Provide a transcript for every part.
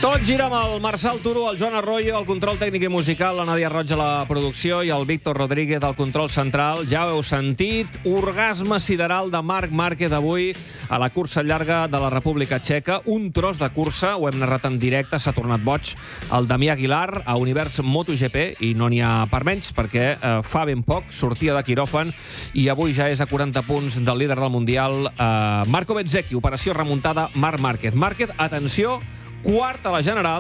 Tot gira amb el Marçal Turo, el Joan Arroyo, el control tècnic i musical, la Nàdia Roig a la producció i el Víctor Rodríguez al control central. Ja ho heu sentit, orgasme sideral de Marc Márquez avui a la cursa llarga de la República Txeca. Un tros de cursa, ho hem narrat en directe, s'ha tornat boig el Damià Aguilar a Univers MotoGP i no n'hi ha per menys perquè fa ben poc sortia de quiròfan i avui ja és a 40 punts del líder del Mundial, Marco Bezzecchi. Operació remuntada Marc Márquez. Márquez, atenció, quart a la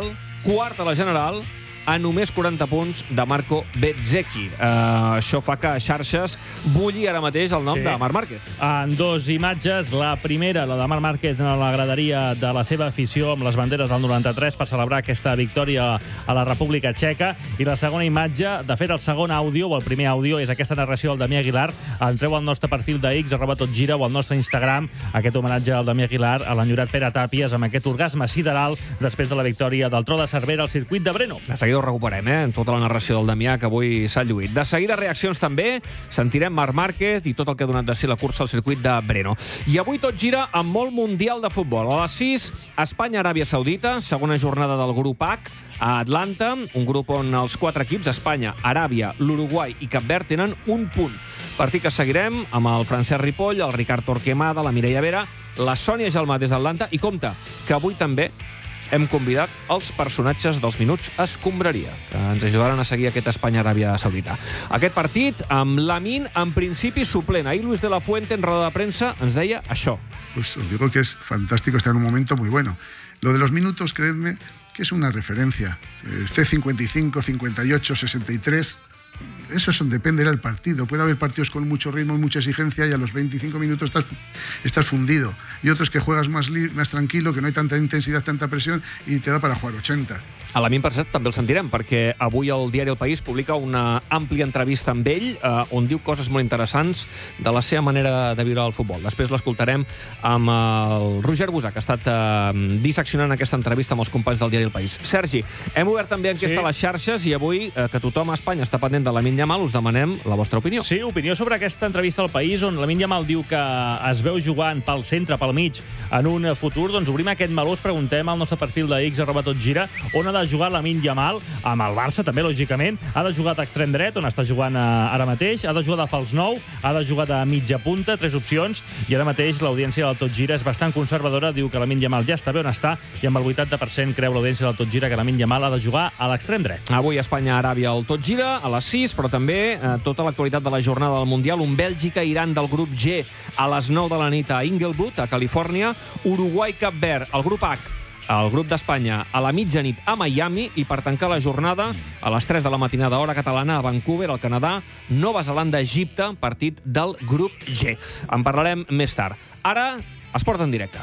general, a només 40 punts de Marco Bezzecchi. Això fa que a xarxes bulli ara mateix el nom de Marc Márquez. En dos imatges, la primera, la de Marc Márquez a la graderia de la seva afició amb les banderes del 93 per celebrar aquesta victòria a la República Txeca, i la segona imatge, de fet el segon àudio o el primer àudio, és aquesta narració del Damià Aguilar. Entreu al nostre perfil de X, @totgira, o al nostre Instagram, aquest homenatge al Damià Aguilar, a l'enyorat Pere Tàpies, amb aquest orgasme sideral després de la victòria del Tro de Cervera al circuit de Brno. De seguida ho recuperem, en tota la narració del Damià, que avui s'ha lluït. De seguida, reaccions també. Sentirem Marc Márquez i tot el que ha donat de si la cursa al circuit de Brno. I avui tot gira amb molt mundial de futbol. A les 6, Espanya-Aràbia Saudita, segona jornada del grup H, a Atlanta, un grup on els 4 equips, Espanya, Aràbia, l'Uruguai i Cap Verd, tenen un punt. Partit que seguirem amb el Francesc Ripoll, el Ricard Torquemada, la Mireia Vera, la Sònia Gelmà des d'Atlanta, i compte, que avui també hem convidat els personatges dels Minuts Escombraria, que ens ajudaran a seguir aquest Espanya-Aràbia Saudita. Aquest partit, amb Lamine, en principi suplent. Ahir Luis de la Fuente, en roda de premsa, ens deia això. Pues os digo que es fantástico estar en un momento muy bueno. Lo de los minutos, creedme, que es una referencia. Esté 55, 58, 63... Eso dependerá del partido. Puede haber partidos con mucho ritmo, mucha exigencia, y a los 25 minutos estás fundido. Y otros que juegas más tranquilo, que no hay tanta intensidad, tanta presión, y te da para jugar 80. A Lamine, per cert, també el sentirem, perquè avui el diari El País publica una àmplia entrevista amb ell, on diu coses molt interessants de la seva manera de viure el futbol. Després l'escoltarem amb el Roger Busà, que ha estat disseccionant aquesta entrevista amb els companys del diari El País. Sergi, hem obert també enquesta a les xarxes i avui, que tothom a Espanya està pendent de Lamine Yamal, us demanem la vostra opinió. Sí, opinió sobre aquesta entrevista al País, on Lamine Yamal diu que es veu jugant pel centre, pel mig, en un futur. Doncs obrim aquest meló, us preguntem al nostre perfil de X, @totgira, on ha de jugar Lamine Yamal, amb el Barça també, lògicament. Ha de jugar d'extrem dret, on està jugant ara mateix, ha de jugar de fals 9, ha de jugar de mitja punta, 3 opcions, i ara mateix l'audiència del Tot Gira és bastant conservadora, diu que Lamine Yamal ja està bé on està, i amb el 80% creu l'audiència del Tot Gira que Lamine Yamal ha de jugar a l'extrem dret. Avui Espanya-Aràbia al Tot Gira, a les 6, però també tota l'actualitat de la jornada del Mundial. Un Bèlgica-Iran del grup G a les 9 de la nit a Inglewood, a Califòrnia. Uruguai-Cap Verd, el grup H, el grup d'Espanya, a la mitjanit a Miami, i per tancar la jornada, a les 3 de la matinada, hora catalana, a Vancouver, al Canadà, Nova Zelanda-Egipte, partit del grup G. En parlarem més tard. Ara, esport en directe.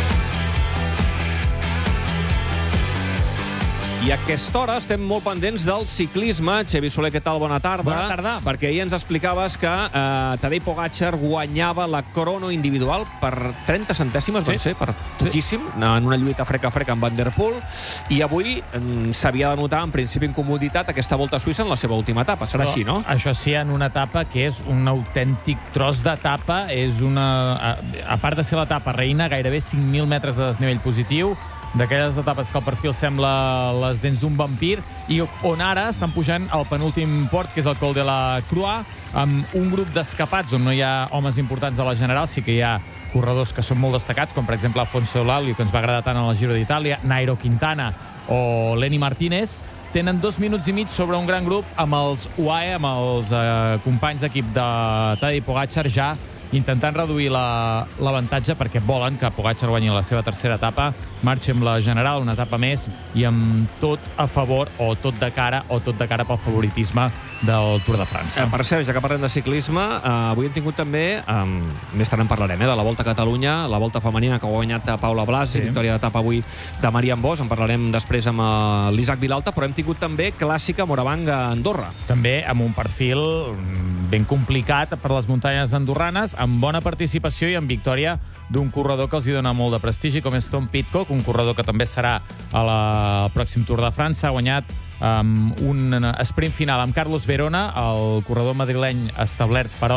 I a aquesta hora estem molt pendents del ciclisme. Xavi Soler, què tal? Bona tarda. Bona tarda. Perquè ahir ens explicaves que Tadej Pogačar guanyava la crono individual per 30 centèsimes, van ser, per poquíssim, en una lluita frec a frec amb Van der Poel, i avui s'havia de notar, en principi, incomoditat aquesta Volta a Suïssa en la seva última etapa. Serà així, no? Això sí, en una etapa que és un autèntic tros d'etapa. És una... A part de ser l'etapa reina, gairebé 5.000 metres de desnivell positiu, d'aquelles etapes que el perfil sembla les dents d'un vampir, i on ara estan pujant al penúltim port, que és el Col de la Croix, amb un grup d'escapats on no hi ha homes importants a la general. Sí que hi ha corredors que són molt destacats, com per exemple Alfonso Eulàlia, que ens va agradar tant a la Giro d'Itàlia, Nairo Quintana o Lenny Martínez. Tenen 2 minuts i mig sobre un gran grup amb els UAE, amb els companys d'equip de Tadej Pogačar, ja intentant reduir l'avantatge, perquè volen que Pogačar guanyi la seva tercera etapa, marxi amb la general, una etapa més, i amb tot a favor, o tot de cara pel favoritisme del Tour de França. Per cert, ja que parlem de ciclisme, avui hem tingut també, més tard en parlarem, de la Volta a Catalunya, la Volta femenina que ha guanyat Paula Blasi, victòria d'etapa avui de Marian Bosch, en parlarem després amb l'Isaac Vilalta, però hem tingut també clàssica Moravang a Andorra. També amb un perfil ben complicat per les muntanyes andorranes, amb bona participació i amb victòria d'un corredor que els hi dona molt de prestigi, com és Tom Pidcock, un corredor que també serà al pròxim Tour de França. Ha guanyat un sprint final amb Carlos Verona, el corredor madrileny establert, però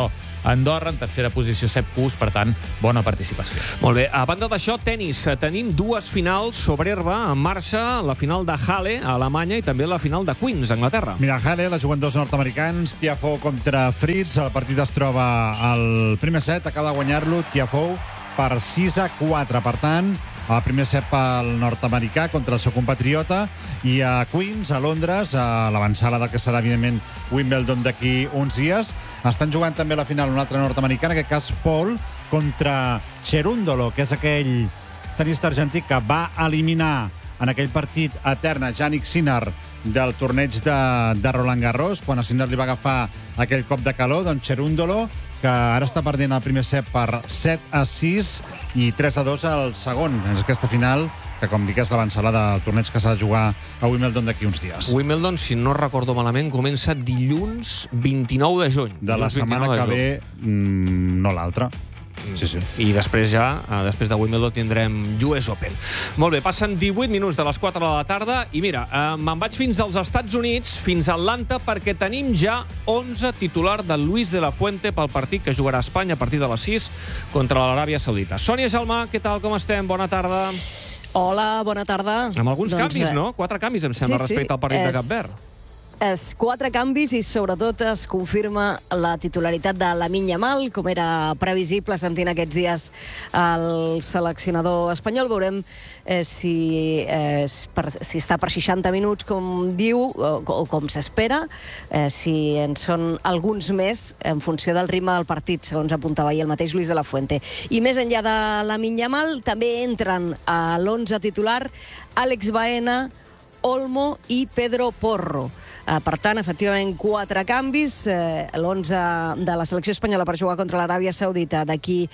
Andorra, en tercera posició Sepp Kuss, per tant, bona participació. Molt bé, a banda d'això, tenis. Tenim dues finals sobre herba en marxa, la final de Halle a Alemanya i també la final de Queens, a Anglaterra. Mira, Halle, la juguen dos nord-americans, Tiafoe contra Fritz. El partit es troba al primer set, acaba de guanyar-lo Tiafoe per 6-4. Per tant, el primer set pel nord-americà contra el seu compatriota, i a Queens, a Londres, a l'avançada del que serà, evidentment, Wimbledon d'aquí uns dies, estan jugant també la final un altre nord-americà, en aquest cas Paul, contra Cerúndolo, que és aquell tenista argentí que va eliminar en aquell partit etern a Jannik Sinner del torneig de Roland Garros, quan a Sinner li va agafar aquell cop de calor. Doncs Cerúndolo, que ara està perdent el primer set per 7-6 i 3-2 al segon. És aquesta final que, com dic, és l'avançada del torneig que s'ha de jugar a Wimbledon d'aquí uns dies. Wimbledon, si no recordo malament, comença dilluns 29 de juny. De la setmana que ve, no l'altra. Sí. I després després de Wimbledon tindrem US Open. Molt bé, passen 18 minuts de les 4 de la tarda i mira, me'n vaig fins als Estats Units, fins a Atlanta, perquè tenim ja 11 titular del Luis de la Fuente pel partit que jugarà a Espanya a partir de les 6 contra l'Aràbia Saudita. Sònia Gelmà, què tal, com estem? Bona tarda. Hola, bona tarda. Amb alguns canvis, no? 4 canvis, em sembla, respecte al partit de Cap Verd. 4 canvis i sobretot es confirma la titularitat de Lamine Yamal, com era previsible sentint aquests dies el seleccionador espanyol. Veurem si està per 60 minuts, com diu, o com s'espera, si en són alguns més en funció del ritme del partit, segons apuntava ahir el mateix Luis de la Fuente. I més enllà de Lamine Yamal, també entren a l'11 titular Àlex Baena, Olmo i Pedro Porro. Per tant, efectivament, 4 canvis. L'11 de la selecció espanyola per jugar contra l'Aràbia Saudita d'aquí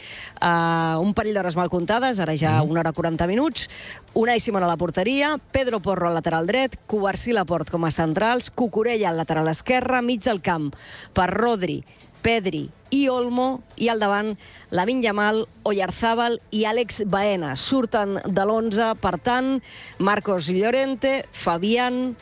un parell d'hores mal comptades, ara ja 1 hora 40 minuts. Unai Simón a la porteria, Pedro Porro al lateral dret, Cubarsí, Laporte com a centrals, Cucurella al lateral esquerre, mig del camp per Rodri, Pedri i Olmo, i al davant Lamine Yamal, Oyarzábal i Àlex Baena. Surten de l'11, per tant, Marcos Llorente, Fabián,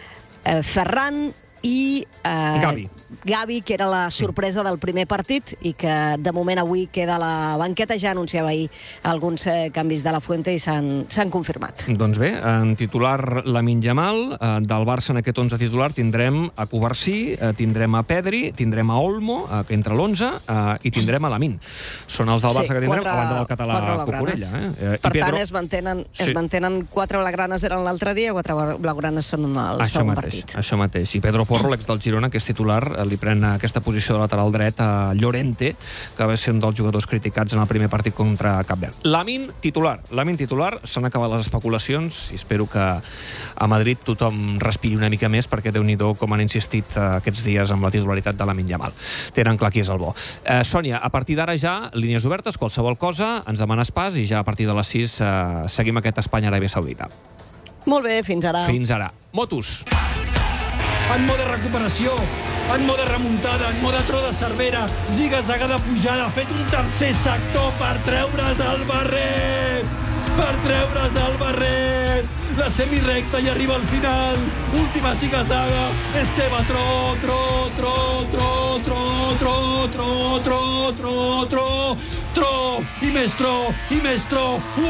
Ferran i Gavi, que era la sorpresa del primer partit i que de moment avui queda a la banqueta. Ja anunciava ahir alguns canvis de la Fuente i s'han confirmat. Doncs bé, en titular Lamine Yamal, del Barça en aquest 11 titular tindrem a Cubarsí, tindrem a Pedri, tindrem a Olmo, que entra a l'11, i tindrem a Lamine. Són els del Barça que tindrem, a banda del català Cucurella. Per tant, es mantenen 4 blaugranes eren l'altre dia, 4 blaugranes són el segon partit. Això mateix. I Pedro Porro, l'ex del Girona, que és titular, li pren aquesta posició de lateral dret a Llorente, que va ser un dels jugadors criticats en el primer partit contra Cap Verd. Lamine titular, s'han acabat les especulacions i espero que a Madrid tothom respiri una mica més, perquè Déu-n'hi-do com han insistit aquests dies amb la titularitat de Lamine Yamal. Tenen clar qui és el bo. Sònia, a partir d'ara ja, línies obertes, qualsevol cosa, ens demanes pas i ja a partir de les 6 seguim aquest Espanya-Aràbia Saudita. Molt bé, fins ara. Fins ara. Motos. En mode recuperació, en mode remuntada, en mode tro de Cervera, ziga-zaga de pujada, ha fet un tercer sector per treure's el barret! Per treure's el barret! La semirecta i arriba al final. Última ziga-zaga. Esteve tro, i més tro,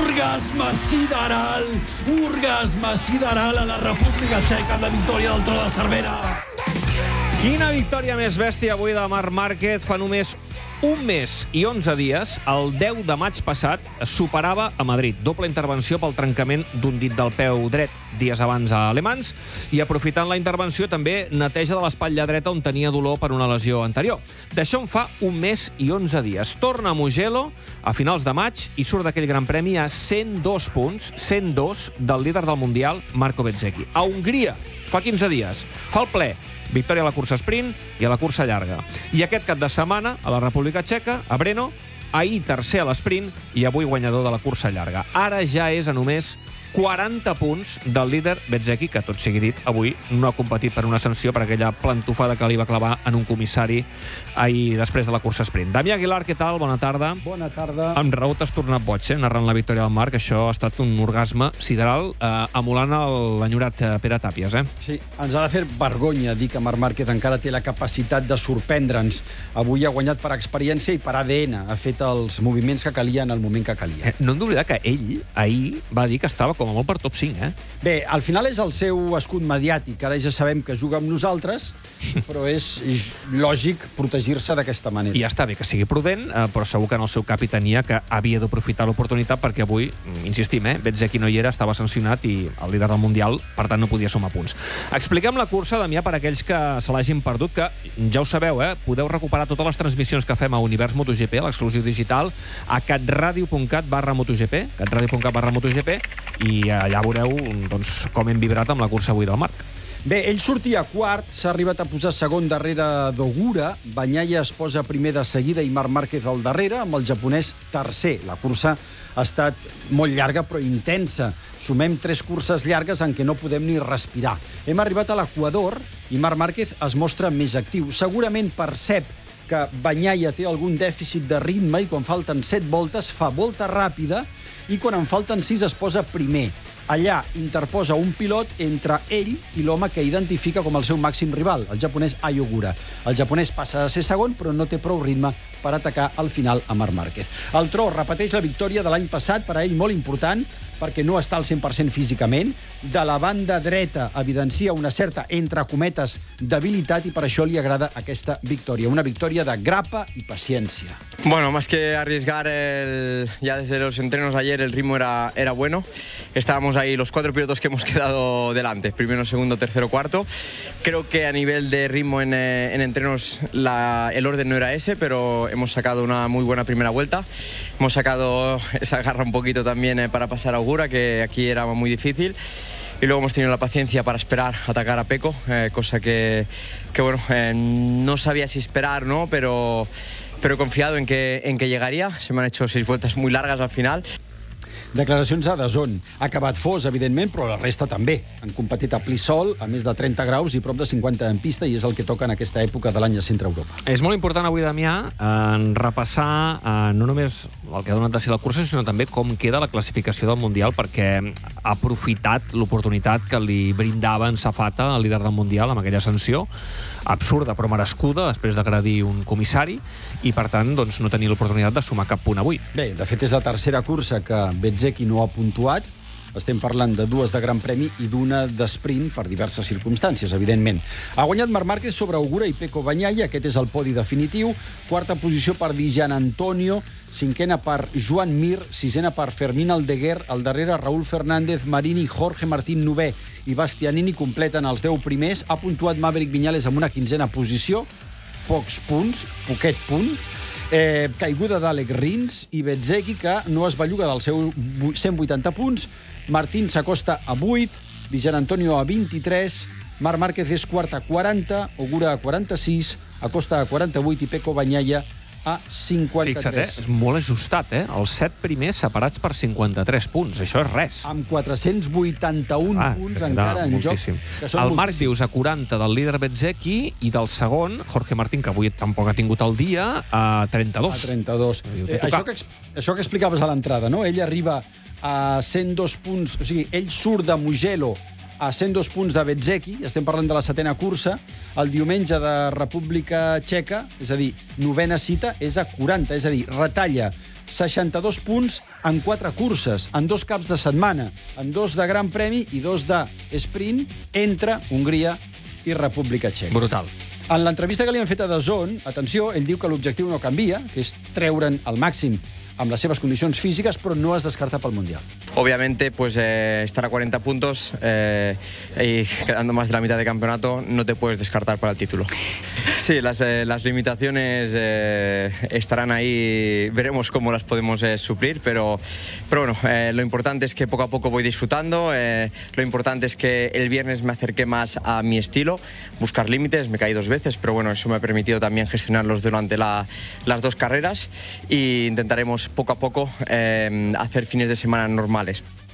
orgasme sideral a la República Txeca en la victòria del tro de Cervera. Quina victòria més bèstia avui de Marc Márquez. Fa només un mes i 11 dies, el 10 de maig passat, superava a Madrid. Doble intervenció pel trencament d'un dit del peu dret dies abans a Le Mans, i aprofitant la intervenció també neteja de l'espatlla dreta on tenia dolor per una lesió anterior. D'això en fa un mes i 11 dies. Torna a Mugello a finals de maig i surt d'aquell Gran Premi a 102 punts, 102 del líder del Mundial, Marco Bezzecchi. A Hongria, fa 15 dies, fa el ple. Victòria a la cursa sprint i a la cursa llarga. I aquest cap de setmana, a la República Txeca, a Brno, ahir tercer a l'esprint i avui guanyador de la cursa llarga. Ara ja és a només 40 punts del líder Bezzecchi, que tot sigui dit, avui no ha competit per una sanció per aquella plantofada que li va clavar en un comissari ahir després de la cursa sprint. Damià Aguilar, què tal? Bona tarda. Bona tarda. Amb raó t'has tornat boig, narrant la victòria del Marc. Això ha estat un orgasme sideral, emulant l'enyorat Pere Tàpies, Sí, ens ha de fer vergonya dir que Marc Márquez encara té la capacitat de sorprendre'ns. Avui ha guanyat per experiència i per ADN. Ha fet els moviments que calia en el moment que calia. No hem d'oblidar que ell ahir va dir que estava com a molt per top 5, Bé, al final és el seu escut mediàtic. Ara ja sabem que juga amb nosaltres, però és lògic protegir-se d'aquesta manera. I ja està bé que sigui prudent, però segur que en el seu cap hi tenia que havia d'aprofitar l'oportunitat perquè avui, insistim, Bezzecchi no hi era, estava sancionat i el líder del Mundial, per tant, no podia sumar punts. Expliquem la cursa, Damià, per aquells que se l'hagin perdut, que ja ho sabeu, podeu recuperar totes les transmissions que fem a Univers MotoGP, l'exclusiu digital, a catradio.cat/MotoGP, catradio.cat/MotoGP, i allà veureu com hem vibrat amb la cursa avui del Marc. Bé, ell sortia quart, s'ha arribat a posar segon darrere d'Ogura, Bagnaia es posa primer de seguida i Marc Márquez al darrere, amb el japonès tercer. La cursa ha estat molt llarga però intensa. Sumem 3 curses llargues en què no podem ni respirar. Hem arribat a l'Equador i Marc Márquez es mostra més actiu. Segurament percep que Bagnaia té algun dèficit de ritme i quan falten 7 voltes fa volta ràpida i quan en falten 6 es posa primer. Allà interposa un pilot entre ell i l'home que identifica com el seu màxim rival, el japonès Ai Ogura. El japonès passa a ser segon, però no té prou ritme per atacar al final a Marc Márquez. El Tro repeteix la victòria de l'any passat, per a ell molt important, perquè no està al 100% físicament. De la banda dreta evidencia una certa, entre cometes, debilitat i per això li agrada aquesta victòria. Una victòria de grapa i paciència. Bueno, más que arriesgar, ya desde los entrenos ayer el ritmo era bueno. Estábamos ahí los 4 pilotos que hemos quedado delante, primero, segundo, tercero, cuarto. Creo que a nivel de ritmo en entrenos el orden no era ese, pero hemos sacado una muy buena primera vuelta. Hemos sacado esa garra un poquito también para pasar a Ogura, que aquí era muy difícil. Y luego hemos tenido la paciencia para esperar atacar a Pecco, cosa que bueno, no sabía si esperar, ¿no? Pero he confiado en que llegaría. Se me han hecho 6 vueltas muy largas al final. Declaracions a DAZN. Ha acabat fos, evidentment, però la resta també. Han competit a pli sol, a més de 30 graus i prop de 50 en pista, i és el que toca en aquesta època de l'any a Centre Europa. És molt important avui, Damià, en repassar no només el que ha donat de si la cursa, sinó també com queda la classificació del Mundial, perquè ha aprofitat l'oportunitat que li brindava en safata el líder del Mundial amb aquella sanció absurda però merescuda després d'agredir un comissari i, per tant, no tenir l'oportunitat de sumar cap punt avui. Bé, de fet, és la tercera cursa que Bezzecchi no ha puntuat. Estem parlant de 2 de Gran Premi i d'una d'esprint per diverses circumstàncies, evidentment. Ha guanyat Marc Márquez sobre Ogura i Pecco Bagnaia, aquest és el podi definitiu. Quarta posició per Di Gianantonio, cinquena per Joan Mir, sisena per Fermín Aldeguer, al darrere Raúl Fernández, Marini, Jorge Martín Nové i Bastianini completen els 10 primers. Ha puntuat Maverick Viñales amb una 15a posició, pocs punts, poquet punt. Caiguda d'Àlex Rins i Bezzecchi, que no es belluga dels seus 180 punts. Martín s'acosta a 8, Di Gianantonio a 23, Marc Márquez és quart a 40, Ogura a 46, Acosta a 48 i Pecco Bagnaia a 53. Fixa't, és molt ajustat, Els 7 primers separats per 53 punts. Això és res. Amb 481 punts encara en moltíssim. Joc. El Marc dius a 40 del líder Bezzecchi i del segon, Jorge Martín, que avui tampoc ha tingut el dia, a 32. A 32. Això que explicaves a l'entrada, no? Ell arriba a 102 punts, o sigui, ell surt de Mugello a 102 punts de Bezzecchi, estem parlant de la 7a cursa, el diumenge de República Txeca, és a dir, 9a cita, és a 40, és a dir, retalla 62 punts en 4 curses, en 2 caps de setmana, en 2 de Gran Premi i 2 de sprint entre Hongria i República Txeca. Brutal. En l'entrevista que li han fet a DAZN, atenció, ell diu que l'objectiu no canvia, que és treure'n al màxim amb les seves condicions físiques, però no es descarta pel Mundial. Obviamente, pues estar a 40 puntos y quedando más de la mitad de campeonato, no te puedes descartar para el título. Sí, las limitaciones estarán ahí, veremos cómo las podemos suplir, pero bueno, lo importante es que poco a poco voy disfrutando, lo importante es que el viernes me acerqué más a mi estilo, buscar límites, me caí 2 veces, pero bueno, eso me ha permitido también gestionarlos durante las 2 carreras e intentaremos poco a poco hacer fines de semana normales.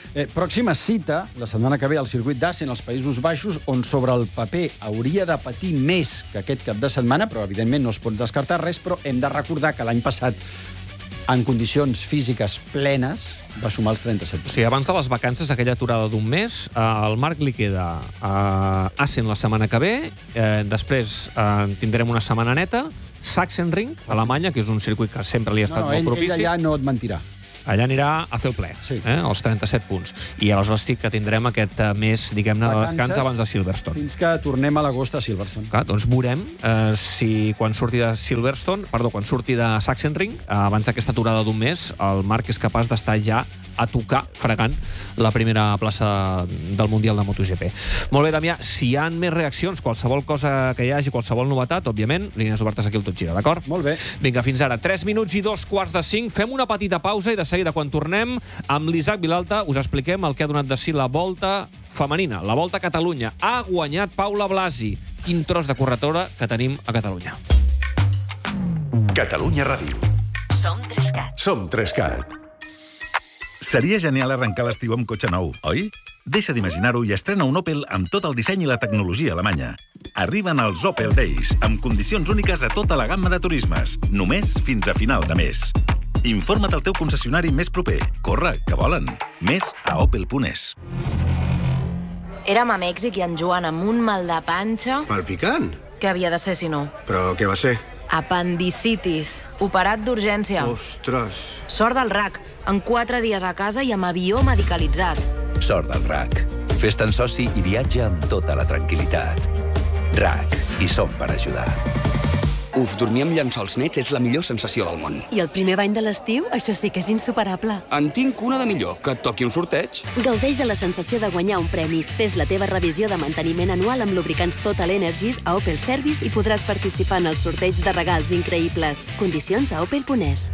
Pròxima cita, la setmana que ve, al circuit d'Assen, als Països Baixos, on sobre el paper hauria de patir més que aquest cap de setmana, però evidentment no es pot descartar res, però hem de recordar que l'any passat, en condicions físiques plenes, va sumar els 37 punts. O sigui, abans de les vacances, aquella aturada d'un mes, al Marc li queda Assen la setmana que ve, després tindrem una setmana neta, Sachsenring, a Alemanya, que és un circuit que sempre li ha estat molt propici. Ell allà no et mentirà. Allà anirà a fer el ple, els 37 punts. I aleshores sí que tindrem aquest mes, diguem-ne, de descans abans de Silverstone. Fins que tornem a l'agost a Silverstone. Clar, doncs veurem si quan surti de quan surti de Sachsenring, abans d'aquesta aturada d'un mes, el Marc és capaç d'estar ja a tocar, fregant, la primera plaça del Mundial de MotoGP. Molt bé, Damià, si hi ha més reaccions, qualsevol cosa que hi hagi, qualsevol novetat, òbviament, línies obertes aquí al Tot Gira, d'acord? Molt bé. Vinga, fins ara. 3 minuts i 2:45. Fem una petita pausa i de seguida, quan tornem, amb l'Isaac Vilalta, us expliquem el que ha donat de si la Volta femenina, la Volta a Catalunya. Ha guanyat Paula Blasi. Quin tros de corredora que tenim a Catalunya. Catalunya Ràdio. Som 3CAT. Som 3CAT. Seria genial arrencar l'estiu amb cotxe nou, oi? Deixa d'imaginar-ho i estrena un Opel amb tot el disseny i la tecnologia alemanya. Arriben els Opel Days, amb condicions úniques a tota la gamma de turismes, només fins a final de mes. Informa't al teu concessionari més proper. Corre, que volen. Més a opel.es. Érem a Mèxic i en Joan amb un mal de panxa... Palpicant? Què havia de ser, si no? Però què va ser? Apendicitis. Operat d'urgència. Ostres. Sort del RAC. En 4 dies a casa i amb avió medicalitzat. Sort del RAC. Fes-te'n soci i viatja amb tota la tranquil·litat. RAC. Hi som per ajudar. Dormir amb llençols nets és la millor sensació del món. I el primer bany de l'estiu, això sí que és insuperable. En tinc una de millor, que et toqui un sorteig. Gaudeix de la sensació de guanyar un premi. Fes la teva revisió de manteniment anual amb lubricants Total Energies a Opel Service i podràs participar en el sorteig de regals increïbles. Condicions a opel.es.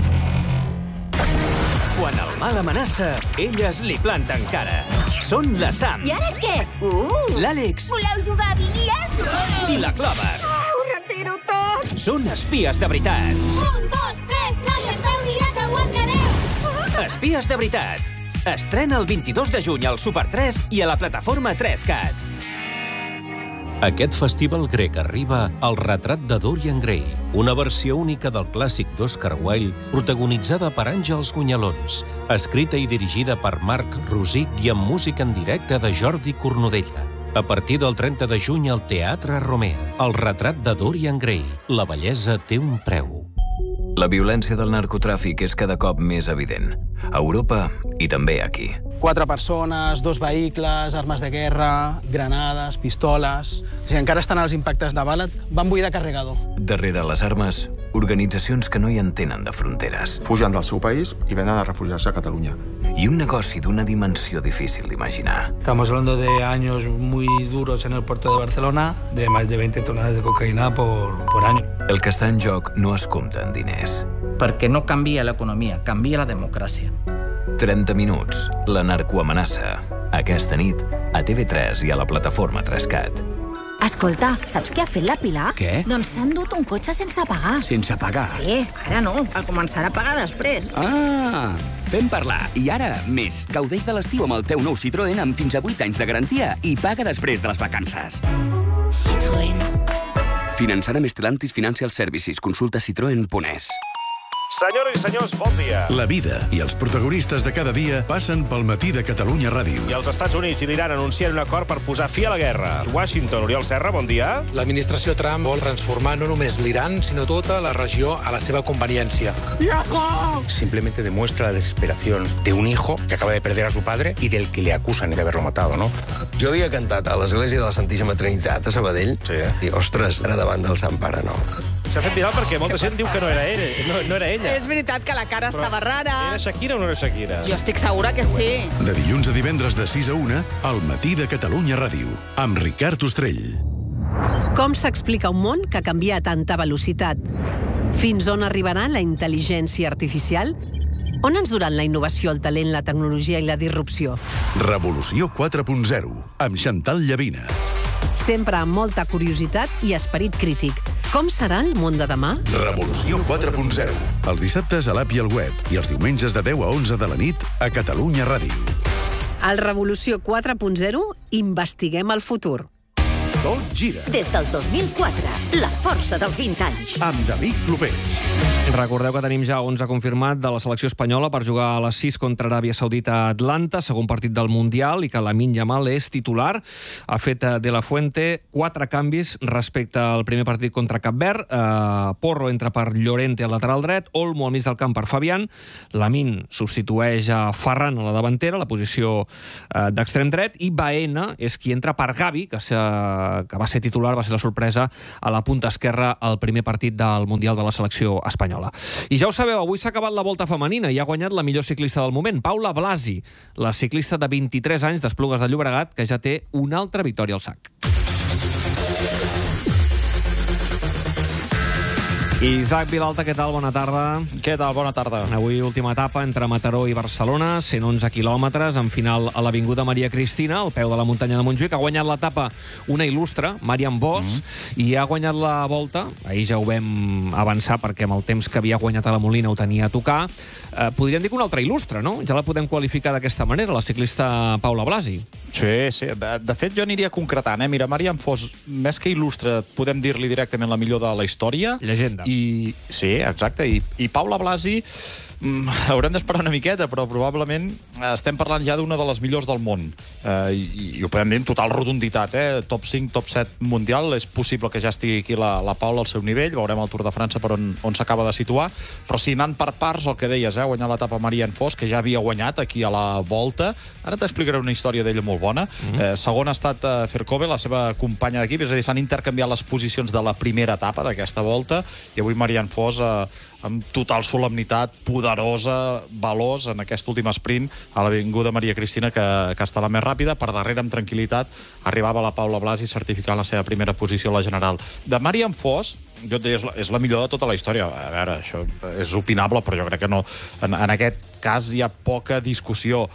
Quan el mal amenaça, elles li planten cara. Són la Sam. I ara què? L'Àlex. Voleu jugar a bitlles? I la Clover. Ho retiro tot. Són espies de veritat. 1, 2, 3, noies, feu mirar que guanyareu. Espies de veritat. Estrena el 22 de juny al Super 3 i a la plataforma 3CAT. Aquest festival grec arriba al retrat de Dorian Gray, una versió única del clàssic d'Oscar Wilde, protagonitzada per Àngels Gunyalons, escrita i dirigida per Marc Rosic i amb música en directe de Jordi Cornudella. A partir del 30 de juny al Teatre Romea, el retrat de Dorian Gray, la bellesa té un preu. La violència del narcotràfic és cada cop més evident. A Europa i també aquí. 4 persones, 2 vehicles, armes de guerra, granades, pistoles... Si encara estan els impactes de bala, van buidar carregador. Darrere les armes, organitzacions que no hi entenen de fronteres. Fugen del seu país i venen a refugiar-se a Catalunya. I un negoci d'una dimensió difícil d'imaginar. Estamos hablando de años muy duros en el puerto de Barcelona, de más de 20 toneladas de cocaïna por año. El que està en joc no es compta en diners. Perquè no canvia l'economia, canvia la democràcia. 30 minuts, la narcoamenaça. Aquesta nit, a TV3 i a la plataforma 3CAT. Escolta, saps què ha fet la Pilar? Què? Doncs s'ha endut un cotxe sense pagar. Sense pagar? Ara no, el començarà a pagar després. Ah, fem parlar. I ara, més. Gaudeix de l'estiu amb el teu nou Citroën amb fins a 8 anys de garantia i paga després de les vacances. Citroën. Finançant amb Stellantis Financial Services. Consulta citroen.es. Senyores i senyors, bon dia. La vida i els protagonistes de cada dia passen pel matí de Catalunya Ràdio. I els Estats Units i l'Iran anuncien un acord per posar fi a la guerra. Washington, Oriol Serra, bon dia. L'administració Trump vol transformar no només l'Iran, sinó tota la regió a la seva conveniència. Simplemente demuestra la desesperación de un hijo que acaba de perder a su padre y del que le acusan de haberlo matado, ¿no? Jo havia cantat a l'església de la Santíssima Trinitat a Sabadell. Sí. I, ostres, ara davant del Sant Pare, no. S'ha fet viral perquè molta gent diu que no era ell, no era ella. És veritat que la cara estava rara. Era Shakira o no era Shakira? Jo estic segura que sí. De dilluns a divendres de 6 a 1, al matí de Catalunya Ràdio, amb Ricard Ostrell. Com s'explica un món que canvia a tanta velocitat? Fins on arribarà la intel·ligència artificial? On ens duran la innovació, el talent, la tecnologia i la disrupció? Revolució 4.0, amb Chantal Llavina. Sempre amb molta curiositat i esperit crític. Com serà el món de demà? Revolució 4.0. Els dissabtes a l'app i al web i els diumenges de 10 a 11 de la nit a Catalunya Ràdio. Al Revolució 4.0 investiguem el futur. Tot gira. Des del 2004, la força dels 20 anys. Amb David Clopés. Recordeu que tenim ja 11 confirmat de la selecció espanyola per jugar a les 6 contra Aràbia Saudita a Atlanta, segon partit del Mundial, i que Lamine Yamal és titular. Ha fet De La Fuente 4 canvis respecte al primer partit contra Cap Verd. Porro entra per Llorente al lateral dret, Olmo al mig del camp per Fabián, Lamine substitueix a Ferran a la davantera, la posició d'extrem dret, i Baena és qui entra per Gavi, que va ser titular, va ser la sorpresa a la punta esquerra al primer partit del Mundial de la selecció espanyola. I ja ho sabeu, avui s'ha acabat la Volta femenina i ha guanyat la millor ciclista del moment, Paula Blasi, la ciclista de 23 anys d'Esplugues de Llobregat, que ja té una altra victòria al sac. Isaac Vilalta, què tal? Bona tarda. Què tal? Bona tarda. Avui última etapa entre Mataró i Barcelona, 111 quilòmetres, en final a l'Avinguda Maria Cristina, al peu de la muntanya de Montjuïc. Ha guanyat l'etapa una il·lustre, Marian Vos, i ha guanyat la Volta. Ahir ja ho vam avançar perquè amb el temps que havia guanyat a la Molina ho tenia a tocar. Podríem dir que una altra il·lustre, no? Ja la podem qualificar d'aquesta manera, la ciclista Paula Blasi. Sí, sí. De fet, jo aniria concretant. Mira, Marian Vos, més que il·lustre, podem dir-li directament la millor de la història. Llegenda. Sí, exacte. I Paula Blasi, haurem d'esperar una miqueta, però probablement estem parlant ja d'una de les millors del món. I ho podem dir amb total rotunditat, Top 5, top 7 mundial. És possible que ja estigui aquí la Paula al seu nivell. Veurem el Tour de França per on s'acaba de situar. Però si anant per parts, el que deies, guanyar l'etapa Marian Vos, que ja havia guanyat aquí a la Volta. Ara t'explicaré una història d'ella molt bona. Segon ha estat Ferkove, la seva companya d'equip, és a dir, s'han intercanviat les posicions de la primera etapa d'aquesta Volta, i avui Marian Vos amb total solemnitat, poderosa, veloç en aquest últim sprint a l'Avinguda Maria Cristina, que està la més ràpida. Per darrere, amb tranquil·litat, arribava la Paula Blasi certificant la seva primera posició a la general. De Marian Vos, jo et deia, és la millor de tota la història. A veure, això és opinable, però jo crec que no. En aquest cas hi ha poca discussió.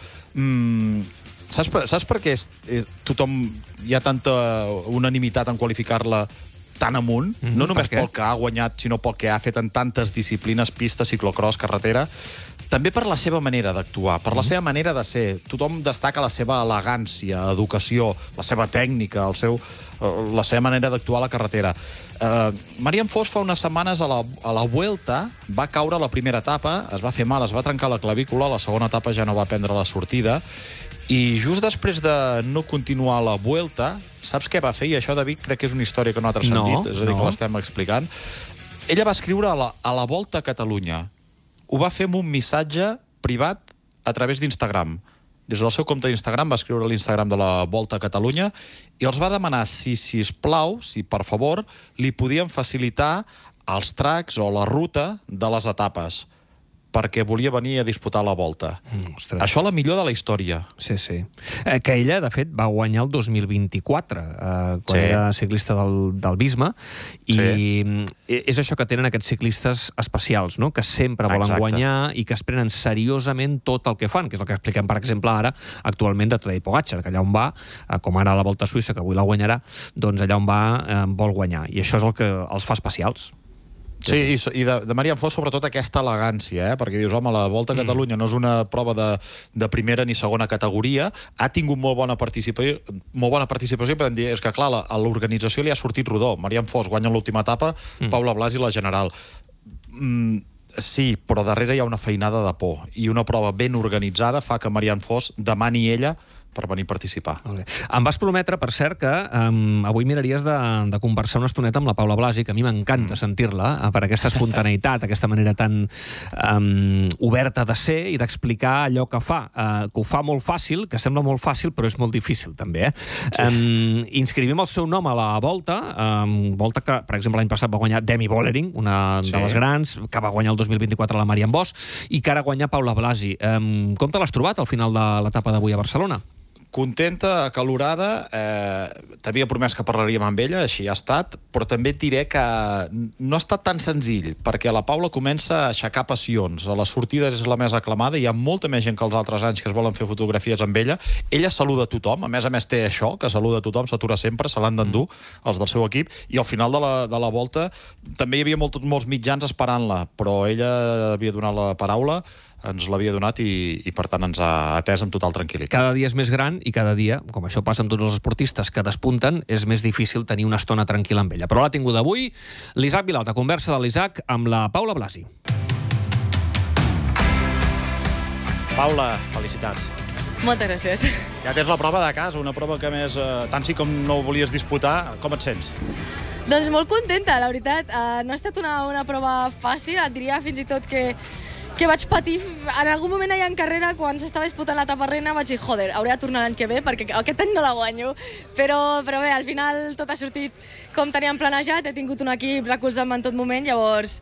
Saps per què tothom hi ha tanta unanimitat en qualificar-la tan amunt? No només pel que ha guanyat, sinó pel que ha fet en tantes disciplines, pista, ciclocross, carretera. També per la seva manera d'actuar, per la seva manera de ser. Tothom destaca la seva elegància, educació, la seva tècnica, la seva manera d'actuar a la carretera. Marian Vos fa unes setmanes a la Vuelta va caure a la primera etapa, es va fer mal, es va trencar la clavícula, a la segona etapa ja no va prendre la sortida, i just després de no continuar la Vuelta, saps què va fer? I això, David, crec que és una història que no ha transcendit, és a dir, que l'estem explicant. Ella va escriure a la Volta a Catalunya. Ho va fer amb un missatge privat a través d'Instagram. Des del seu compte d'Instagram va escriure a l'Instagram de la Volta a Catalunya i els va demanar si per favor, li podien facilitar els tracks o la ruta de les etapes, perquè volia venir a disputar la Volta. Això la millor de la història. Sí, sí. Que ella, de fet, va guanyar el 2024, quan era ciclista del Bisma, i és això que tenen aquests ciclistes especials, no? Que sempre volen guanyar i que es prenen seriosament tot el que fan, que és el que expliquem, per exemple, ara, actualment, de Tadej Pogačar, que allà on va, com ara a la Volta a Suïssa, que avui la guanyarà, doncs allà on va vol guanyar. I això és el que els fa especials. Sí, i de Marian Vos, sobretot aquesta elegància, perquè dius, home, la Volta a Catalunya no és una prova de primera ni segona categoria, ha tingut molt bona participació, podem dir, és que, clar, a l'organització li ha sortit rodó. Marian Vos guanya l'última etapa, Paula Blasi la general. Sí, però darrere hi ha una feinada de por, i una prova ben organitzada fa que Marian Vos demani ella per venir a participar. Em vas prometre, per cert, que avui miraries de conversar una estoneta amb la Paula Blasi, que a mi m'encanta sentir-la, per aquesta espontaneïtat, aquesta manera tan oberta de ser i d'explicar allò que fa. Que ho fa molt fàcil, que sembla molt fàcil, però és molt difícil, també. Inscrivim el seu nom a la Volta, Volta que, per exemple, l'any passat va guanyar Demi Vollering, una de les grans, que va guanyar el 2024 la Marian Vos, i que ara guanya Paula Blasi. Com te l'has trobat al final de l'etapa d'avui a Barcelona? Contenta, acalorada, t'havia promès que parlaríem amb ella, així ha estat, però també et diré que no ha estat tan senzill, perquè la Paula comença a aixecar passions, a les sortides és la més aclamada, hi ha molta més gent que els altres anys que es volen fer fotografies amb ella, ella saluda a tothom, a més té això, que saluda a tothom, s'atura sempre, se l'han d'endur, els del seu equip, i al final de la Volta també hi havia molts mitjans esperant-la, però ella havia donat la paraula, ens l'havia donat i per tant ens ha atès amb total tranquil·litat. Cada dia és més gran i cada dia, com això passa amb tots els esportistes que despunten, és més difícil tenir una estona tranquil·la amb ella. Però l'ha tingut avui l'Isaac Vilalta, conversa de l'Isaac amb la Paula Blasi. Paula, felicitats. Moltes gràcies. Ja tens la prova de casa, una prova que més, tant sí com no ho volies disputar, com et sents? Doncs molt contenta, la veritat. No ha estat una prova fàcil, et diria fins i tot que vaig patir. En algun moment allà en carrera, quan s'estava disputant l'etapa reina, vaig dir, joder, hauré de tornar l'any que ve, perquè aquest any no la guanyo. Però bé, al final tot ha sortit com teníem planejat, he tingut un equip recolzant-me en tot moment, llavors